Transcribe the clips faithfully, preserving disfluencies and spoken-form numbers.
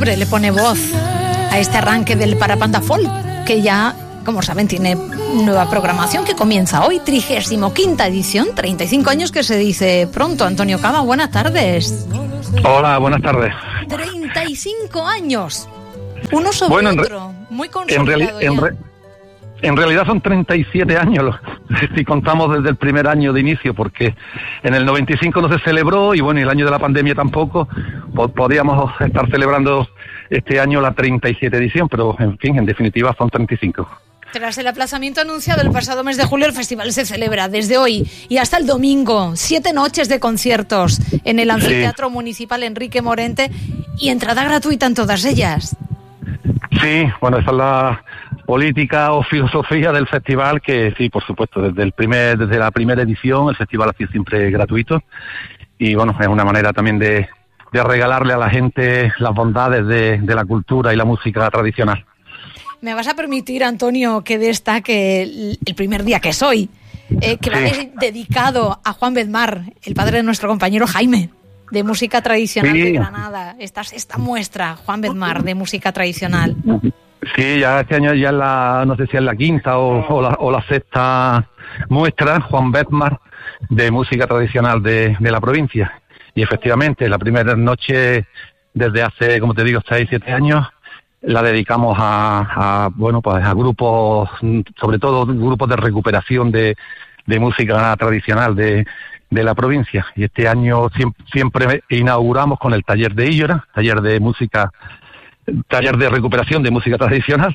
Hombre, le pone voz a este arranque del Parapanda Folk, que ya, como saben, tiene nueva programación que comienza hoy, trigésimo quinta edición, treinta y cinco años que se dice pronto. Antonio Cava, buenas tardes. Hola, buenas tardes. treinta y cinco años, uno sobre bueno, en otro, re- muy consolidado en, reali- en, re- en realidad son treinta y siete años, si contamos desde el primer año de inicio, porque en el noventa y cinco no se celebró, y bueno, y el año de la pandemia tampoco, po- podíamos estar celebrando este año la treinta y siete edición, pero en fin, en definitiva son treinta y cinco. Tras el aplazamiento anunciado el pasado mes de julio, el festival se celebra desde hoy y hasta el domingo. Siete noches de conciertos en el Anfiteatro sí. Municipal Enrique Morente y entrada gratuita en todas ellas. Sí, bueno, esa es la política o filosofía del festival, que sí, por supuesto, desde el primer, desde la primera edición el festival ha sido siempre gratuito, y bueno, es una manera también de, de regalarle a la gente las bondades de, de la cultura y la música tradicional. Me vas a permitir, Antonio, que destaque el, el primer día que es hoy, eh, que va sí. dedicado a Juan Bedmar, el padre de nuestro compañero Jaime, de música tradicional sí. de Granada. Esta esta muestra, Juan Bedmar, de música tradicional. Sí, ya este año ya es la, no sé si es la quinta o, o, la, o la sexta muestra, Juan Bedmar, de música tradicional de, de la provincia. Y efectivamente, la primera noche, desde hace, como te digo, seis, siete años, la dedicamos a, a bueno, pues a grupos, sobre todo grupos de recuperación de, de música tradicional de, de la provincia. Y este año siempre, siempre inauguramos con el taller de Illora, taller de música, taller de recuperación de música tradicional,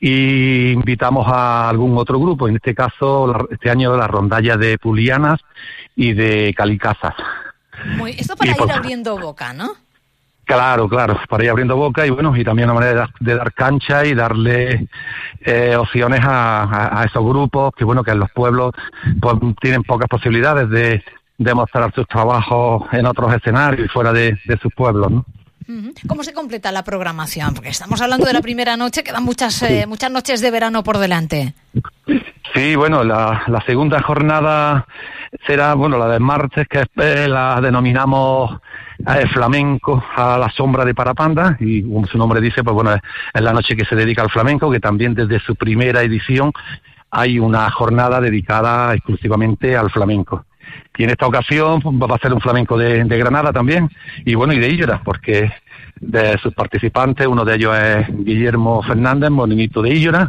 y invitamos a algún otro grupo, en este caso, la, este año la rondalla de Pulianas y de Calicazas. Muy, esto para y, ir pues, abriendo boca, ¿no? Claro, claro, para ir abriendo boca, y bueno, y también una manera de dar, de dar cancha y darle eh, opciones a, a, a esos grupos que, bueno, que en los pueblos pues tienen pocas posibilidades de, de mostrar sus trabajos en otros escenarios y fuera de, de sus pueblos, ¿no? ¿Cómo se completa la programación? Porque estamos hablando de la primera noche, quedan muchas eh, muchas noches de verano por delante. Sí, bueno, la, la segunda jornada será, bueno, la del martes, que eh, la denominamos eh, flamenco a la sombra de Parapanda, y como su nombre dice, pues bueno, es, es la noche que se dedica al flamenco, que también desde su primera edición hay una jornada dedicada exclusivamente al flamenco. Y en esta ocasión va a ser un flamenco de, de Granada también, y bueno, y de Illora, porque de sus participantes, uno de ellos es Guillermo Fernández, morenito de Illora,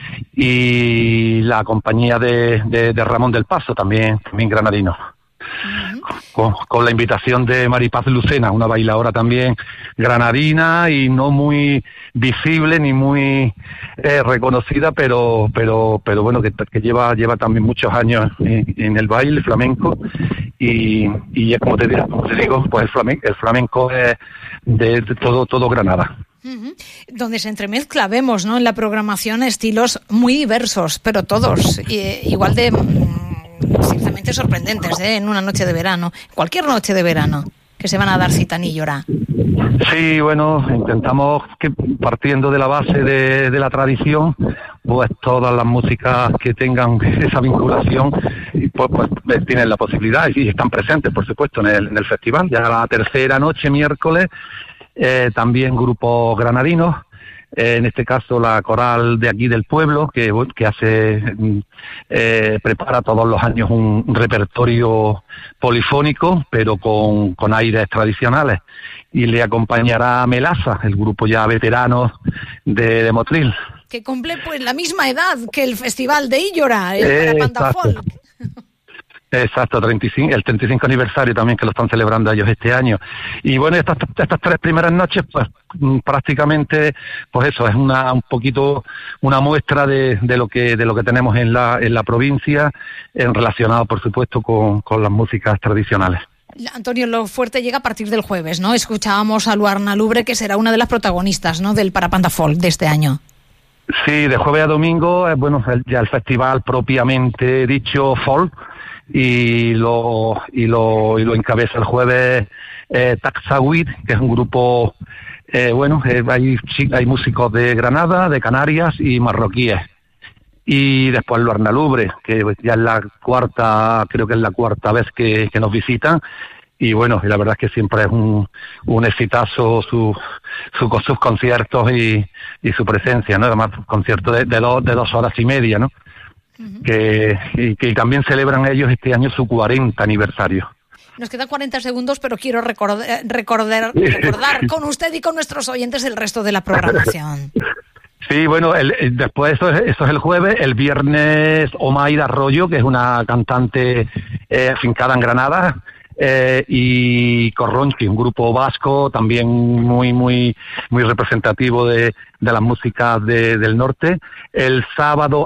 y la compañía de, de, de Ramón del Paso, también, también granadino. Uh-huh. Con, con la invitación de Maripaz Lucena, una bailadora también granadina y no muy visible ni muy eh, reconocida, pero pero pero bueno, que, que lleva lleva también muchos años en, en el baile flamenco, y y es como te digo, como te digo, pues el flamenco, el flamenco es de, de todo todo Granada. Uh-huh. Donde se entremezcla, vemos, ¿no?, en la programación estilos muy diversos, pero todos eh, igual de ciertamente sorprendentes, ¿eh? En una noche de verano, cualquier noche de verano, que se van a dar cita en Illora. Sí, bueno, intentamos que, partiendo de la base de, de la tradición, pues todas las músicas que tengan esa vinculación, pues, pues tienen la posibilidad y están presentes, por supuesto, en el, en el festival. Ya la tercera noche, miércoles, eh, también grupos granadinos. En este caso la coral de aquí del pueblo, que, que hace eh, prepara todos los años un repertorio polifónico, pero con, con aires tradicionales, y le acompañará Melaza, el grupo ya veterano de, de Motril, que cumple pues la misma edad que el festival de Illora, el Parapanda Folk. Exacto, treinta y cinco, el treinta y cinco aniversario también, que lo están celebrando ellos este año. Y bueno, estas estas tres primeras noches, pues prácticamente, pues eso, es una un poquito una muestra de, de lo que de lo que tenemos en la en la provincia, en relacionado, por supuesto, con, con las músicas tradicionales. Antonio, lo fuerte llega a partir del jueves, ¿no? Escuchábamos a Luarna Lubre, que será una de las protagonistas, ¿no?, del Parapanda Folk de este año. Sí, de jueves a domingo, es bueno, ya el festival propiamente dicho folk, y lo y lo y lo encabeza el jueves eh, Taxawit, que es un grupo eh, bueno, eh, hay hay músicos de Granada, de Canarias y marroquíes, y después Luarna Lubre, que ya es la cuarta, creo que es la cuarta vez que, que nos visitan, y bueno, y la verdad es que siempre es un, un exitazo su, su, sus conciertos y, y su presencia, ¿no? Además, conciertos de, de, dos, de dos horas y media, ¿no? Uh-huh. Que, y que también celebran ellos este año su cuarenta aniversario. Nos quedan cuarenta segundos, pero quiero recordar, recordar, recordar con usted y con nuestros oyentes el resto de la programación. Sí, bueno, el, el, después eso es, eso es el jueves. El viernes Omaida Arroyo, que es una cantante eh, afincada en Granada, eh, y Corronchi, un grupo vasco también muy muy muy representativo de, de las músicas de, del norte. El sábado